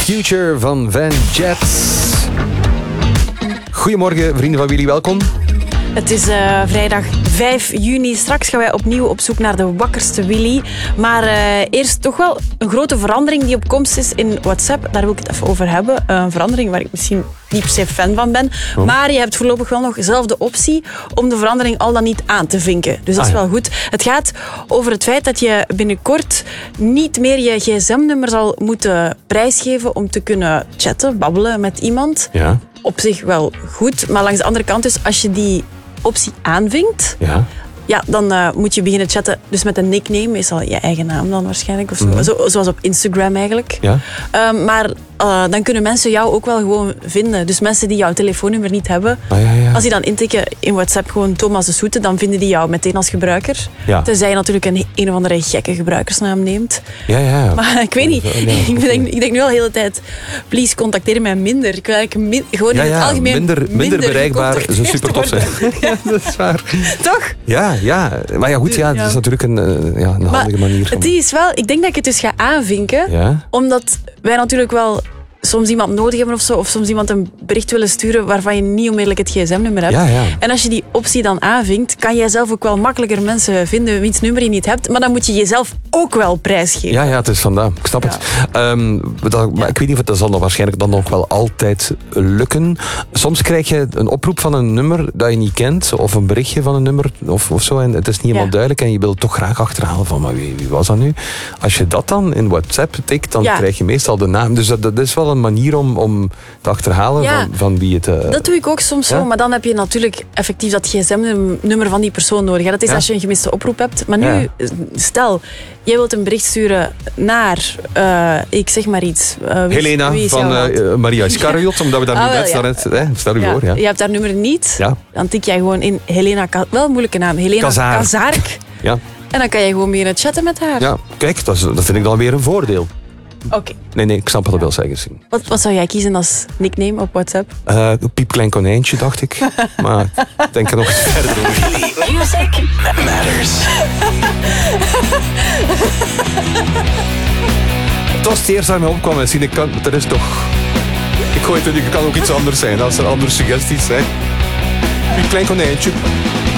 Future van Van Jets. Goedemorgen, vrienden van Willy, welkom. Het is vrijdag 5 juni. Straks gaan wij opnieuw op zoek naar de wakkerste Willy. Maar eerst toch wel een grote verandering die op komst is in WhatsApp. Daar wil ik het even over hebben. Een verandering waar ik misschien niet per se fan van ben. Oh. Maar je hebt voorlopig wel nog zelf de optie om de verandering al dan niet aan te vinken. Dus dat is wel goed. Het gaat over het feit dat je binnenkort niet meer je gsm-nummer zal moeten prijsgeven om te kunnen chatten, babbelen met iemand. Ja. Op zich wel goed, maar langs de andere kant dus, als je die optie aanvinkt, dan moet je beginnen chatten dus met een nickname, meestal je eigen naam dan waarschijnlijk, of zo. Mm-hmm. Zoals op Instagram eigenlijk. Ja. Maar dan kunnen mensen jou ook wel gewoon vinden. Dus mensen die jouw telefoonnummer niet hebben, als die dan intikken in WhatsApp gewoon Thomas de Soete, dan vinden die jou meteen als gebruiker. Ja. Tenzij je natuurlijk een of andere gekke gebruikersnaam neemt. Ja. Maar ik weet niet. Ik denk nu al de hele tijd, please contacteer mij minder. Ik wil eigenlijk gewoon in het algemeen minder bereikbaar zou super tof zijn. Ja, dat is waar. Toch? Ja. Maar ja, goed, dat is natuurlijk een handige manier. Het is wel, ik denk dat ik het dus ga aanvinken, omdat wij natuurlijk wel soms iemand nodig hebben of zo, of soms iemand een bericht willen sturen waarvan je niet onmiddellijk het gsm-nummer hebt. Ja. En als je die optie dan aanvinkt, kan jij zelf ook wel makkelijker mensen vinden wiens nummer je niet hebt, maar dan moet je jezelf ook wel prijsgeven. Ja, het is vandaar. Ik snap het. Maar ik weet niet of dat zal waarschijnlijk dan nog wel altijd lukken. Soms krijg je een oproep van een nummer dat je niet kent, of een berichtje van een nummer, of zo, en het is niet helemaal duidelijk, en je wilt toch graag achterhalen van, maar wie was dat nu? Als je dat dan in WhatsApp tikt, dan krijg je meestal de naam. Dus dat is wel een manier om te achterhalen van wie het... Dat doe ik ook soms zo, maar dan heb je natuurlijk effectief dat gsm-nummer van die persoon nodig. Dat is als je een gemiste oproep hebt. Maar nu, stel, jij wilt een bericht sturen naar, ik zeg maar iets. Helena van Maria Iscariot, omdat we daar nu net staan. Stel je voor. Ja. Je hebt haar nummer niet, dan tik jij gewoon in Helena, wel een moeilijke naam, Helena Kazark. Ja. En dan kan je gewoon beginnen chatten met haar. Ja, kijk, dat vind ik dan weer een voordeel. Oké. Nee, ik snap wat dat wil zeggen. Wat zou jij kiezen als nickname op WhatsApp? Piepklein konijntje, dacht ik. Maar ik denk er nog eens verder over. Music that matters. Het was het eerst dat mij opkwam en zien, er is toch... Ik gooi het, het kan ook iets anders zijn als er andere suggesties zijn. Piepklein konijntje.